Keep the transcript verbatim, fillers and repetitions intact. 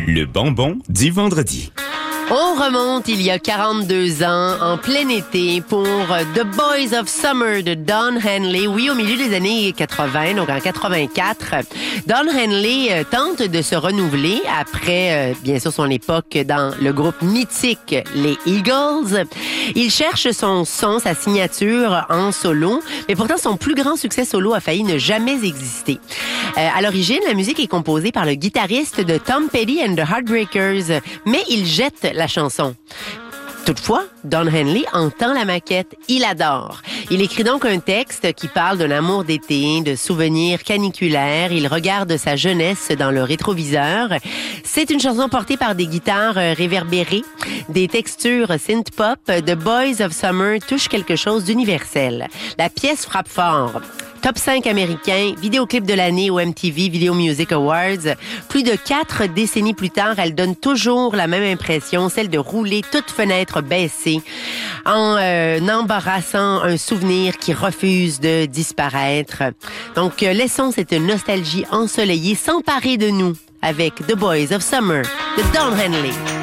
Le bonbon du vendredi. On remonte il y a quarante-deux ans, en plein été, pour The Boys of Summer de Don Henley. Oui, au milieu des années quatre-vingts, donc en quatre-vingt-quatre. Don Henley euh, tente de se renouveler après, euh, bien sûr, son époque dans le groupe mythique les Eagles. Il cherche son son, sa signature en solo, mais pourtant son plus grand succès solo a failli ne jamais exister. Euh, à l'origine, la musique est composée par le guitariste de Tom Petty and the Heartbreakers, mais il jette la chanson. Toutefois, Don Henley entend la maquette, il adore. Il écrit donc un texte qui parle d'un amour d'été, de souvenirs caniculaires. Il regarde sa jeunesse dans le rétroviseur. C'est une chanson portée par des guitares réverbérées, des textures synth-pop. The Boys of Summer touche quelque chose d'universel. La pièce frappe fort. Top cinq américain, vidéoclip de l'année au M T V Video Music Awards. Plus de quatre décennies plus tard, elle donne toujours la même impression, celle de rouler toute fenêtre baissée, en euh, embarrassant un souvenir qui refuse de disparaître. Donc, euh, laissons cette nostalgie ensoleillée s'emparer de nous avec The Boys of Summer de Don Henley.